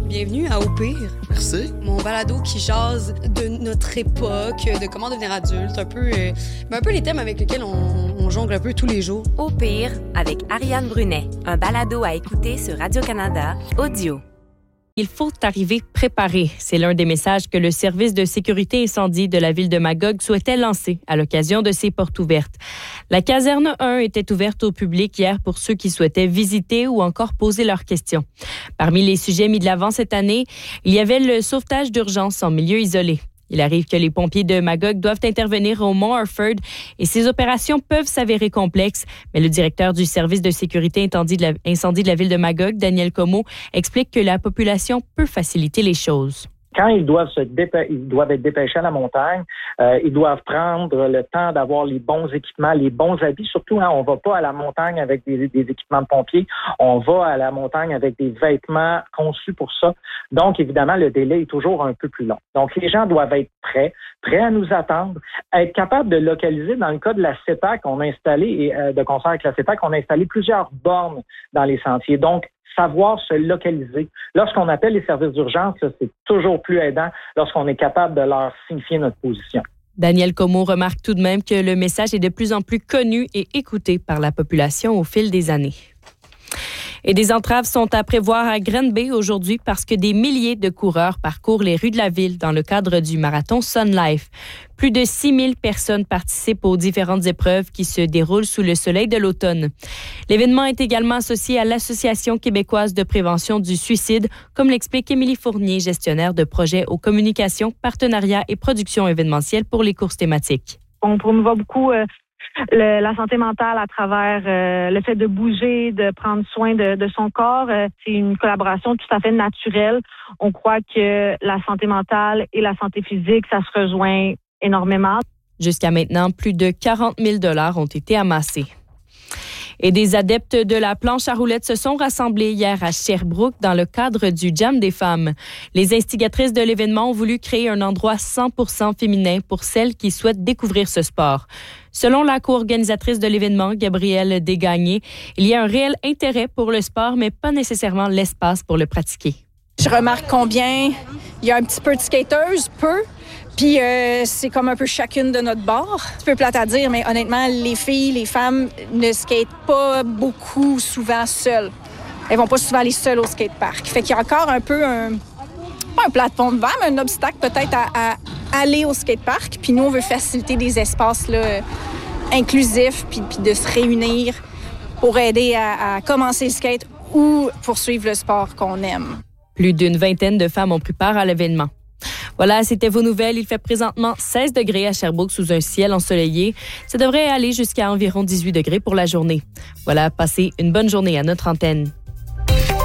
Bienvenue à Au pire. Merci. Mon balado qui jase de notre époque, de comment devenir adulte, un peu les thèmes avec lesquels on jongle un peu tous les jours. Au pire, avec Ariane Brunet, un balado à écouter sur Radio-Canada, audio. Il faut arriver préparé. C'est l'un des messages que le service de sécurité incendie de la ville de Magog souhaitait lancer à l'occasion de ses portes ouvertes. La caserne 1 était ouverte au public hier pour ceux qui souhaitaient visiter ou encore poser leurs questions. Parmi les sujets mis de l'avant cette année, il y avait le sauvetage d'urgence en milieu isolé. Il arrive que les pompiers de Magog doivent intervenir au Mont Orford et ces opérations peuvent s'avérer complexes. Mais le directeur du service de sécurité incendie de la ville de Magog, Daniel Comeau, explique que la population peut faciliter les choses. Quand ils doivent être dépêchés à la montagne, ils doivent prendre le temps d'avoir les bons équipements, les bons habits. Surtout, on va pas à la montagne avec des équipements de pompiers. On va à la montagne avec des vêtements conçus pour ça. Donc, évidemment, le délai est toujours un peu plus long. Donc, les gens doivent être prêts à nous attendre, être capables de localiser. Dans le cas de la CEPAC, on a installé, de concert avec la CEPAC, on a installé plusieurs bornes dans les sentiers. Donc, savoir se localiser. Lorsqu'on appelle les services d'urgence, c'est toujours plus aidant lorsqu'on est capable de leur signifier notre position. Daniel Comeau remarque tout de même que le message est de plus en plus connu et écouté par la population au fil des années. Et des entraves sont à prévoir à Granby aujourd'hui parce que des milliers de coureurs parcourent les rues de la ville dans le cadre du marathon Sun Life. Plus de 6000 personnes participent aux différentes épreuves qui se déroulent sous le soleil de l'automne. L'événement est également associé à l'Association québécoise de prévention du suicide, comme l'explique Émilie Fournier, gestionnaire de projets aux communications, partenariats et productions événementielles pour les courses thématiques. On promouvoit beaucoup la santé mentale à travers le fait de bouger, de prendre soin de son corps. C'est une collaboration tout à fait naturelle. On croit que la santé mentale et la santé physique, ça se rejoint énormément. Jusqu'à maintenant, plus de 40 000 $ ont été amassés. Et des adeptes de la planche à roulettes se sont rassemblés hier à Sherbrooke dans le cadre du Jam des femmes. Les instigatrices de l'événement ont voulu créer un endroit 100% féminin pour celles qui souhaitent découvrir ce sport. Selon la co-organisatrice de l'événement, Gabrielle Desgagnés, il y a un réel intérêt pour le sport, mais pas nécessairement l'espace pour le pratiquer. Je remarque combien il y a un petit peu de skateuses, puis c'est comme un peu chacune de notre bord. C'est un peu plate à dire, mais honnêtement, les filles, les femmes ne skatent pas beaucoup souvent seules. Elles vont pas souvent aller seules au skatepark. Fait qu'il y a encore un peu pas un plafond de verre, mais un obstacle peut-être à aller au skatepark. Puis nous, on veut faciliter des espaces là, inclusifs, puis de se réunir pour aider à commencer le skate ou poursuivre le sport qu'on aime. Plus d'une vingtaine de femmes ont pris part à l'événement. Voilà, c'était vos nouvelles. Il fait présentement 16 degrés à Sherbrooke sous un ciel ensoleillé. Ça devrait aller jusqu'à environ 18 degrés pour la journée. Voilà, passez une bonne journée à notre antenne.